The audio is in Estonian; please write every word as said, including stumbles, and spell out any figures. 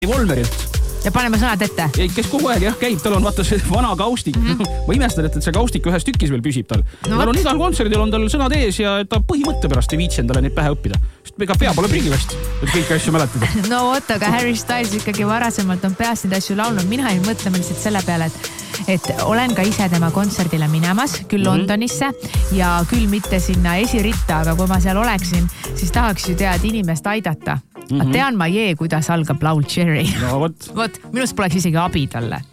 Volmerilt. Ja paneme sõnad ette. Kes kogu aeg jah käib, tal on vaata see vana kaustik. Mm-hmm. Ma imestan, et see kaustik ühes tükis veel püsib tal. No, tal on igal kontserdil on tal sõnad ees ja ta põhimõtte pärast ei viitsi endale neid pähe õppida. Sest ega pea pole prigivast, et kõiki asju mäletada. No oot, aga Harry Styles ikkagi varasemalt on peast neid asju laulnud. Mina ei mõtle lihtsalt selle peale, et, et olen ka ise tema kontserdile minemas, küll mm-hmm. Londonisse ja küll mitte sinna esiritta, aga kui ma seal oleksin, siis tahaks ju tead inimest aidata. Mm-hmm. Tean ma jee, kuidas algab laul Cherry. No, võt. Võt, minust poleks isegi abi talle.